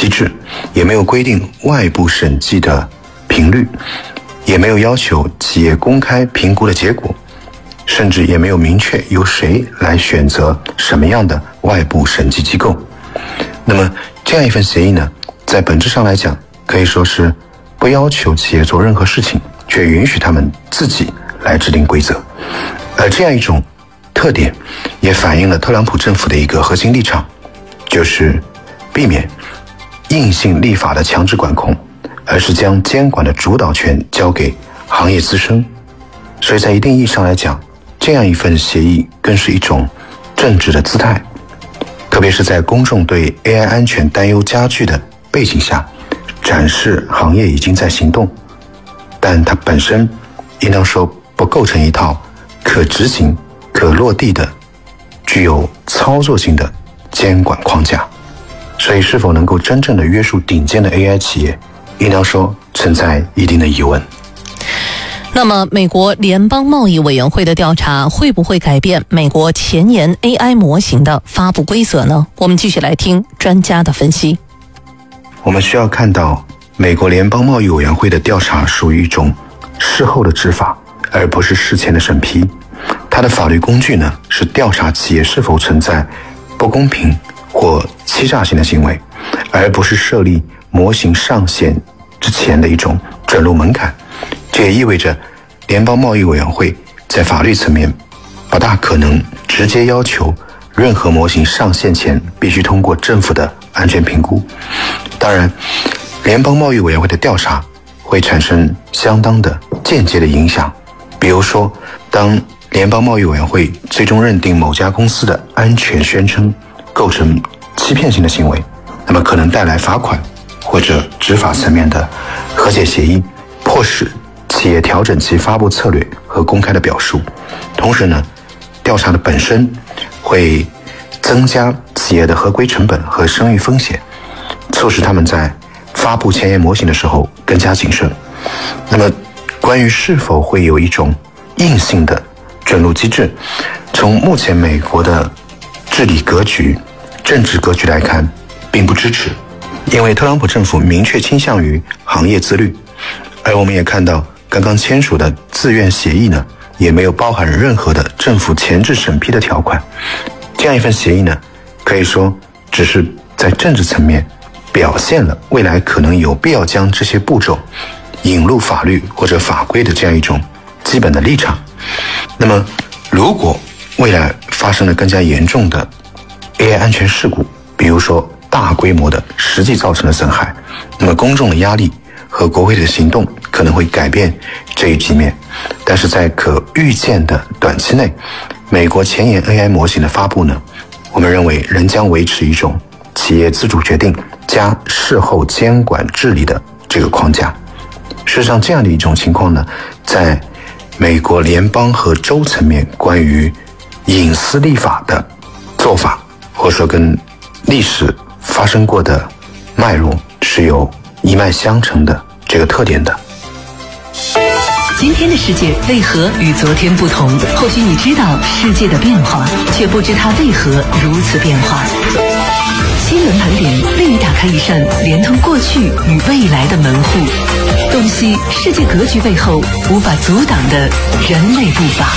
机制，也没有规定外部审计的频率，也没有要求企业公开评估的结果，甚至也没有明确由谁来选择什么样的外部审计机构。那么这样一份协议呢，在本质上来讲，可以说是不要求企业做任何事情，却允许他们自己来制定规则。而这样一种特点也反映了特朗普政府的一个核心立场，就是避免硬性立法的强制管控，而是将监管的主导权交给行业自身。所以在一定意义上来讲，这样一份协议更是一种政治的姿态，特别是在公众对 AI 安全担忧加剧的背景下，展示行业已经在行动，但它本身应当说不构成一套可执行、可落地的、具有操作性的监管框架。所以是否能够真正的约束顶尖的 AI 企业，应当说存在一定的疑问。 那么美国联邦贸易委员会的调查会不会改变美国前沿 AI 模型的发布规则呢？我们继续来听专家的分析。 我们需要看到美国联邦贸易委员会的调查属于一种事后的执法，而不是事前的审批。它的法律工具呢，是调查企业是否存在不公平或欺诈性的行为，而不是设立模型上线之前的一种准入门槛。这也意味着联邦贸易委员会在法律层面不大可能直接要求任何模型上线前必须通过政府的安全评估。当然，联邦贸易委员会的调查会产生相当的间接的影响，比如说当联邦贸易委员会最终认定某家公司的安全宣称构成欺骗性的行为，那么可能带来罚款或者执法层面的和解协议，迫使企业调整其发布策略和公开的表述。同时呢，调查的本身会增加企业的合规成本和声誉风险，促使他们在发布前沿模型的时候更加谨慎。那么关于是否会有一种硬性的准入机制，从目前美国的治理格局、政治格局来看，并不支持，因为特朗普政府明确倾向于行业自律，而我们也看到刚刚签署的自愿协议呢，也没有包含任何的政府前置审批的条款。这样一份协议呢，可以说只是在政治层面表现了未来可能有必要将这些步骤引入法律或者法规的这样一种基本的立场。那么如果未来发生了更加严重的 AI 安全事故，比如说大规模的实际造成的损害，那么公众的压力和国会的行动可能会改变这一局面。但是在可预见的短期内，美国前沿 AI 模型的发布呢，我们认为仍将维持一种企业自主决定加事后监管治理的这个框架。事实上，这样的一种情况呢，在美国联邦和州层面关于隐私立法的做法，或者说跟历史发生过的脉络是有一脉相承的这个特点的。 今天的世界为何与昨天不同？或许你知道世界的变化，却不知它为何如此变化。新闻盘点为你打开一扇连通过去与未来的门户，洞悉世界格局背后无法阻挡的人类步伐。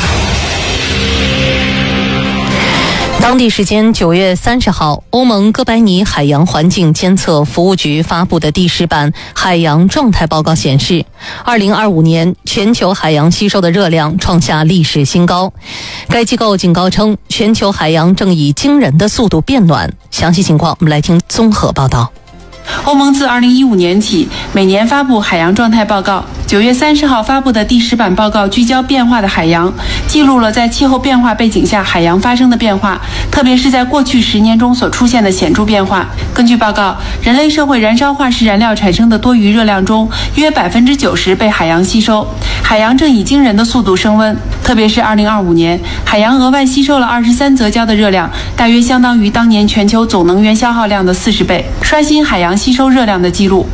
当地时间9月30号，欧盟哥白尼海洋环境监测服务局发布的第10版海洋状态报告显示，2025年全球海洋吸收的热量创下历史新高。该机构警告称，全球海洋正以惊人的速度变暖。详细情况，我们来听综合报道。 欧盟自2015年起每年发布海洋状态报告。9月30号发布的第10版报告聚焦变化的海洋，记录了在气候变化背景下海洋发生的变化，特别是在过去10年中所出现的显著变化。根据报告，人类社会燃烧化石燃料产生的多余热量中，约90%被海洋吸收。海洋正以惊人的速度升温，特别是2025年，海洋额外吸收了23则焦的热量，大约相当于当年全球总能源消耗量的40倍，刷新海洋吸收热量的记录。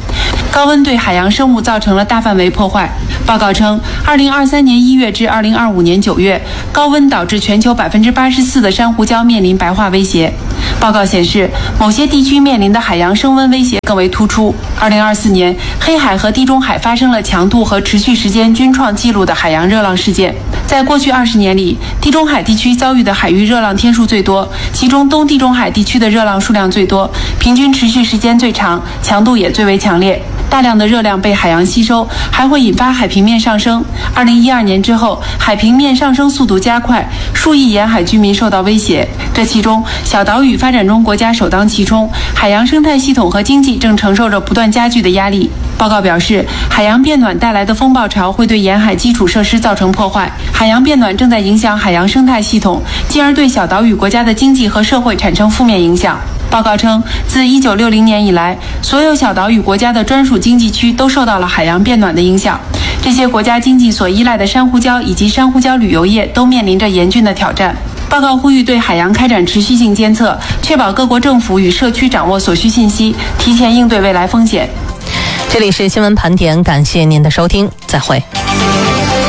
高温对海洋生物造成了大范围破坏。报告称，2023年1月至2025年9月，高温导致全球84%的珊瑚礁面临白化威胁。报告显示，某些地区面临的海洋升温威胁更为突出。2024年，黑海和地中海发生了强度和持续时间均创纪录的海洋热浪事件。在过去20年里，地中海地区遭遇的海域热浪天数最多，其中东地中海地区的热浪数量最多，平均持续时间最长，强度也最为强烈。大量的热量被海洋吸收，还会引发海平面上升。2012年之后，海平面上升速度加快，数亿沿海居民受到威胁。这其中，小岛屿发展中国家首当其冲，海洋生态系统和经济正承受着不断加剧的压力。报告表示，海洋变暖带来的风暴潮会对沿海基础设施造成破坏，海洋变暖正在影响海洋生态系统，进而对小岛屿国家的经济和社会产生负面影响。报告称，自1960年以来，所有小岛屿国家的专属经济区都受到了海洋变暖的影响。这些国家经济所依赖的珊瑚礁以及珊瑚礁旅游业都面临着严峻的挑战。报告呼吁对海洋开展持续性监测，确保各国政府与社区掌握所需信息，提前应对未来风险。 这里是新闻盘点，感谢您的收听，再会。